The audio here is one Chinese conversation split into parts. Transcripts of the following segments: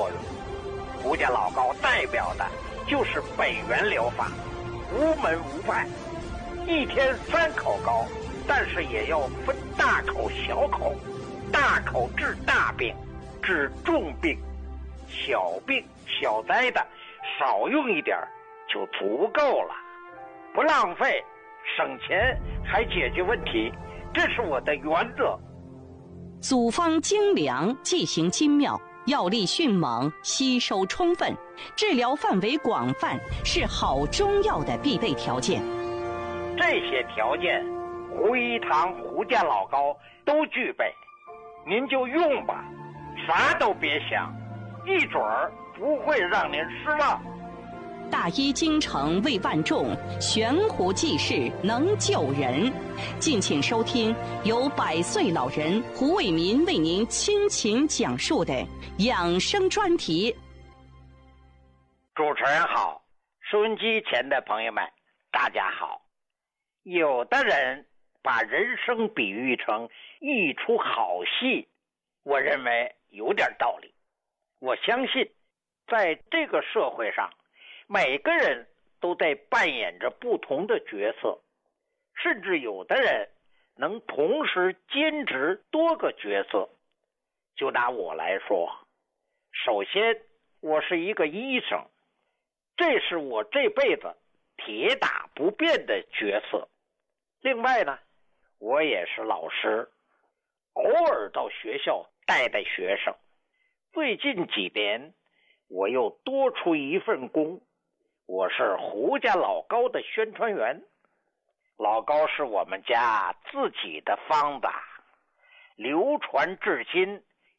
作用。胡家老高代表的就是北元疗法，无门无派，一天3口高，但是也要分大口小口，大口治大病，治重病，小病小灾的少用一点就足够了，不浪费，省钱还解决问题，这是我的原则。 组方精良，剂型精妙，药力迅猛，吸收充分，治疗范围广泛，是好中药的必备条件。 这些条件，胡一堂胡家老高都具备，您就用吧，啥都别想，一准儿不会让您失望。 大医精诚为万众，悬壶济世能救人。敬请收听由100岁老人胡伟民为您倾情讲述的养生专题。 主持人好，收音机前的朋友们大家好。有的人把人生比喻成一出好戏，我认为有点道理。我相信在这个社会上，每个人都在扮演着不同的角色，甚至有的人能同时兼职多个角色。就拿我来说，首先我是一个医生，这是我这辈子铁打不变的角色。另外呢，我也是老师，偶尔到学校带带学生。最近几年我又多出一份工，我是胡家老高的宣传员。老高是我们家自己的方子，流传至今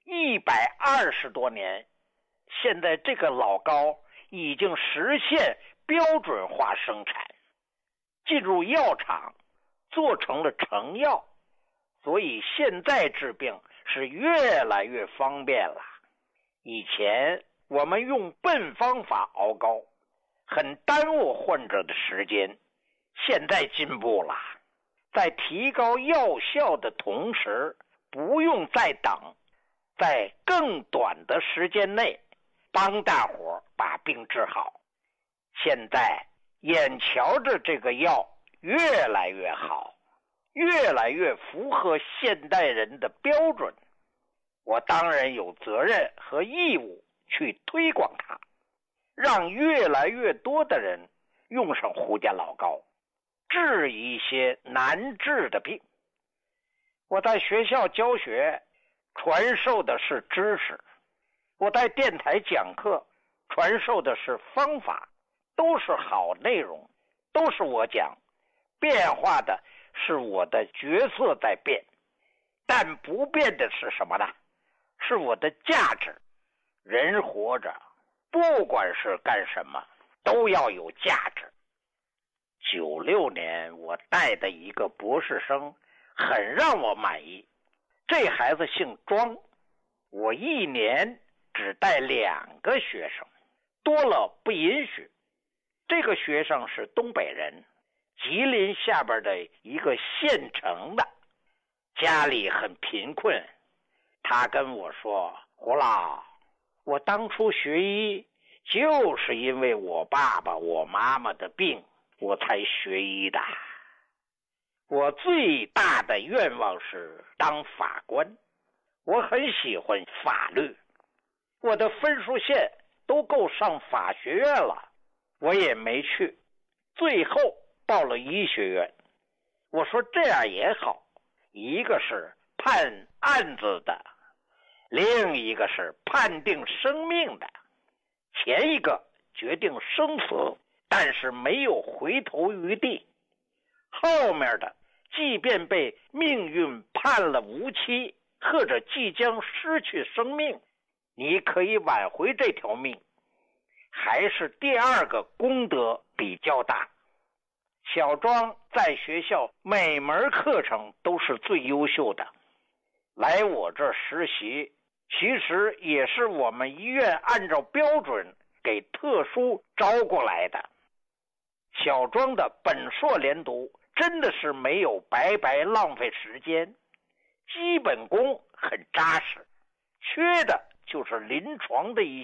120多年。现在这个老高已经实现标准化生产，进入药厂做成了成药，所以现在治病是越来越方便了。以前我们用笨方法熬膏，很耽误患者的时间，现在进步了，在提高药效的同时，不用再等，在更短的时间内帮大伙把病治好。现在眼瞧着这个药越来越好，越来越符合现代人的标准，我当然有责任和义务去推广它，让越来越多的人用上胡家老高，治一些难治的病。我在学校教学，传授的是知识；我在电台讲课，传授的是方法，都是好内容，都是我讲，变化的是我的角色在变，但不变的是什么呢？是我的价值。人活着，不管是干什么，都要有价值。96年我带的一个博士生很让我满意，这孩子姓庄，我一年只带2个学生，多了不允许。这个学生是东北人，吉林下边的一个县城的，家里很贫困。他跟我说，胡老，我当初学医就是因为我爸爸我妈妈的病我才学医的。我最大的愿望是当法官，我很喜欢法律，我的分数线都够上法学院了，我也没去，最后报了医学院。我说这样也好，一个是判案子的，另一个是判定生命的。前一个决定生死，但是没有回头余地，后面的即便被命运判了无期，或者即将失去生命，你可以挽回这条命，还是第二个功德比较大。小庄在学校每门课程都是最优秀的，来我这实习其实也是我们医院按照标准给特殊招过来的。小庄的本硕连读真的是没有白白浪费时间，基本功很扎实，缺的就是临床的一